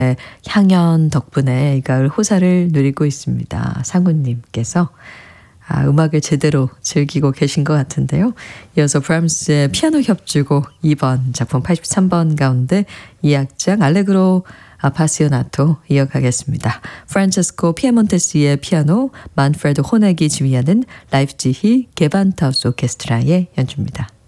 향연 덕분에 이 가을 호사를 누리고 있습니다. 상우님께서 음악을 제대로 즐기고 계신 것 같은데요. 이어서 브람스의 피아노 협주곡 2번 작품 83번 가운데 2악장 알레그로 아파시오나토 이어가겠습니다. 프란체스코 피에몬테스의 피아노, 만프레드 호넥이 지휘하는 라이프지히 게반타우스 오케스트라의 연주입니다.